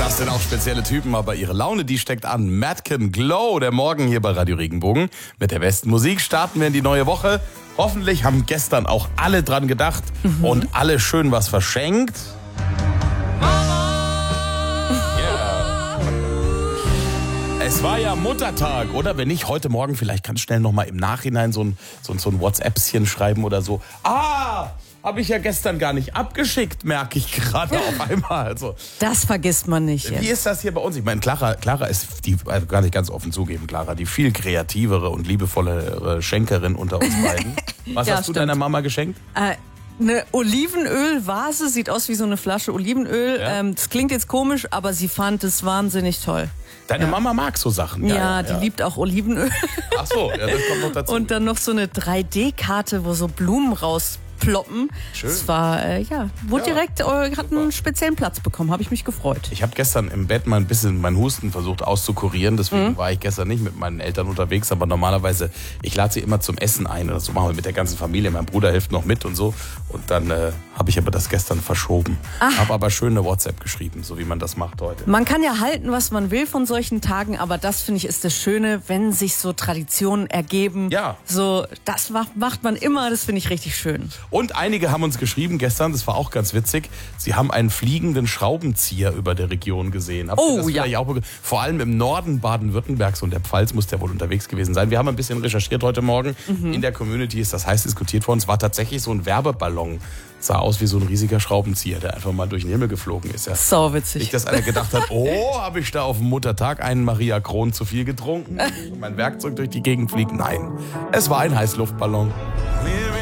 Das sind auch spezielle Typen, aber ihre Laune, die steckt an. Madken Glow, der Morgen hier bei Radio Regenbogen. Mit der besten Musik starten wir in die neue Woche. Hoffentlich haben gestern auch alle dran gedacht und alle schön was verschenkt. Yeah. Es war ja Muttertag, oder? Wenn nicht, heute Morgen vielleicht ganz schnell nochmal im Nachhinein so ein WhatsAppchen schreiben oder so. Habe ich ja gestern gar nicht abgeschickt, merke ich gerade auf einmal. Also, das vergisst man nicht. Wie ist das hier bei uns? Ich meine, Clara ist die, also kann ich ganz offen zugeben, Clara, die viel kreativere und liebevollere Schenkerin unter uns beiden. Was hast du deiner Mama geschenkt? Eine Olivenölvase, sieht aus wie so eine Flasche Olivenöl. Ja. Das klingt jetzt komisch, aber sie fand es wahnsinnig toll. Deine Mama mag so Sachen. Ja, die liebt auch Olivenöl. Ach so, ja, das kommt noch dazu. Und dann noch so eine 3D-Karte, wo so Blumen rausploppen. Schön. Das war, wurde direkt, hat einen speziellen Platz bekommen, habe ich mich gefreut. Ich habe gestern im Bett mal ein bisschen meinen Husten versucht auszukurieren, deswegen war ich gestern nicht mit meinen Eltern unterwegs, aber normalerweise, ich lade sie immer zum Essen ein, das machen wir mit der ganzen Familie, mein Bruder hilft noch mit und so und dann habe ich aber das gestern verschoben. Habe aber schön eine WhatsApp geschrieben, so wie man das macht heute. Man kann ja halten, was man will von solchen Tagen, aber das finde ich ist das Schöne, wenn sich so Traditionen ergeben. Ja. So, das macht man immer, das finde ich richtig schön. Und einige haben uns geschrieben gestern, das war auch ganz witzig, sie haben einen fliegenden Schraubenzieher über der Region gesehen. Habt ihr das vielleicht auch, vor allem im Norden Baden-Württembergs und der Pfalz muss der wohl unterwegs gewesen sein. Wir haben ein bisschen recherchiert heute Morgen. In der Community ist das heiß diskutiert worden. Es war tatsächlich so ein Werbeballon. Sah aus wie so ein riesiger Schraubenzieher, der einfach mal durch den Himmel geflogen ist. Ja. So witzig. Nicht, dass einer gedacht hat, habe ich da auf dem Muttertag einen Maria Kron zu viel getrunken und mein Werkzeug durch die Gegend fliegt. Nein, es war ein Heißluftballon.